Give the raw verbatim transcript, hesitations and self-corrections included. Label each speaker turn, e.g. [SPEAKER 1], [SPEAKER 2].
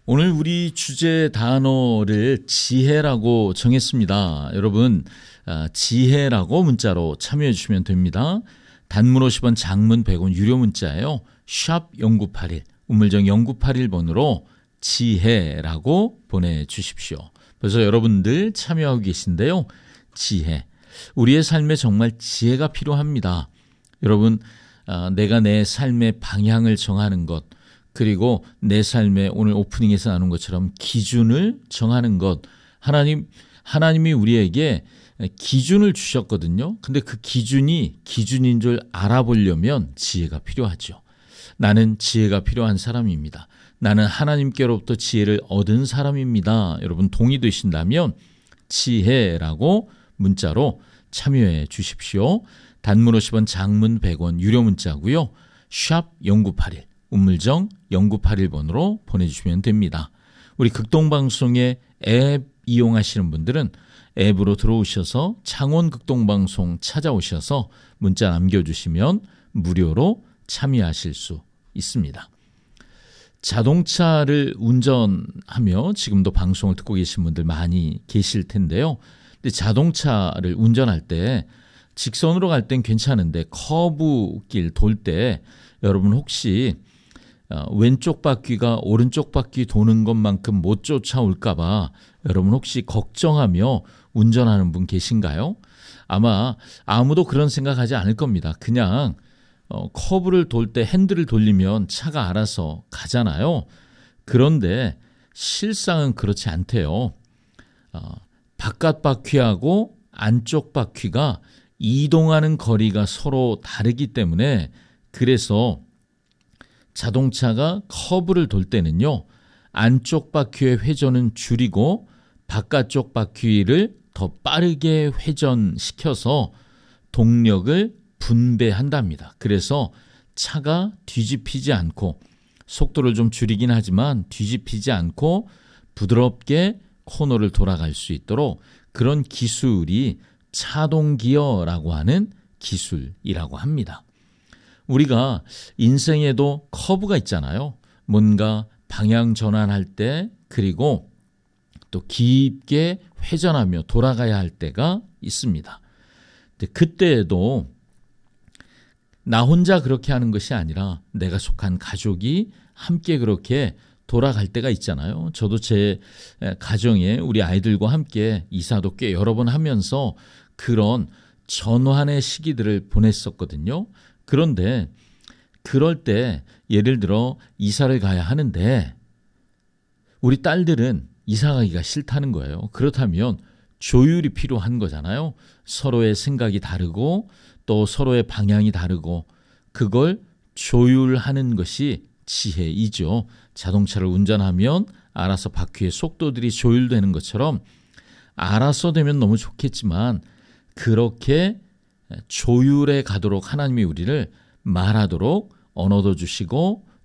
[SPEAKER 1] 오늘 우리 주제 단어를 지혜라고 정했습니다. 여러분, 지혜라고 문자로 참여해 주시면 됩니다. 단문 오십 원, 장문 백 원 유료 문자예요. 샵 공구팔일, 우물정 공구팔일 번으로 지혜라고 보내주십시오. 그래서 여러분들 참여하고 계신데요. 지혜, 우리의 삶에 정말 지혜가 필요합니다. 여러분, 내가 내 삶의 방향을 정하는 것, 그리고 내 삶의 오늘 오프닝에서 나눈 것처럼 기준을 정하는 것, 하나님, 하나님이 우리에게 기준을 주셨거든요. 근데 그 기준이 기준인 줄 알아보려면 지혜가 필요하죠. 나는 지혜가 필요한 사람입니다. 나는 하나님께로부터 지혜를 얻은 사람입니다. 여러분 동의되신다면 지혜라고 문자로 참여해 주십시오. 단문 오십 원, 장문 백 원 유료 문자고요. 샵 공구팔일, 우물정 공구팔일 번으로 보내주시면 됩니다. 우리 극동방송의 앱 이용하시는 분들은 앱으로 들어오셔서 창원 극동방송 찾아오셔서 문자 남겨주시면 무료로 참여하실 수 있습니다. 자동차를 운전하며 지금도 방송을 듣고 계신 분들 많이 계실 텐데요. 근데 자동차를 운전할 때 직선으로 갈 땐 괜찮은데 커브길 돌 때 여러분 혹시 왼쪽 바퀴가 오른쪽 바퀴 도는 것만큼 못 쫓아올까 봐 여러분 혹시 걱정하며 운전하는 분 계신가요? 아마 아무도 그런 생각하지 않을 겁니다. 그냥 어, 커브를 돌 때 핸들을 돌리면 차가 알아서 가잖아요. 그런데 실상은 그렇지 않대요. 어, 바깥 바퀴하고 안쪽 바퀴가 이동하는 거리가 서로 다르기 때문에 그래서 자동차가 커브를 돌 때는요, 안쪽 바퀴의 회전은 줄이고 바깥쪽 바퀴를 더 빠르게 회전시켜서 동력을 분배한답니다. 그래서 차가 뒤집히지 않고 속도를 좀 줄이긴 하지만 뒤집히지 않고 부드럽게 코너를 돌아갈 수 있도록 그런 기술이 차동 기어라고 하는 기술이라고 합니다. 우리가 인생에도 커브가 있잖아요. 뭔가 방향 전환할 때 그리고 또 깊게 회전하며 돌아가야 할 때가 있습니다. 근데 그때에도 나 혼자 그렇게 하는 것이 아니라 내가 속한 가족이 함께 그렇게 돌아갈 때가 있잖아요. 저도 제 가정에 우리 아이들과 함께 이사도 꽤 여러 번 하면서 그런 전환의 시기들을 보냈었거든요. 그런데 그럴 때 예를 들어 이사를 가야 하는데 우리 딸들은 이사 가기가 싫다는 거예요. 그렇다면 조율이 필요한 거잖아요. 서로의 생각이 다르고 또 서로의 방향이 다르고 그걸 조율하는 것이 지혜이죠. 자동차를 운전하면 알아서 바퀴의 속도들이 조율되는 것처럼 알아서 되면 너무 좋겠지만 그렇게 조율해 가도록 하나님이 우리를 말하도록 언어도 주시고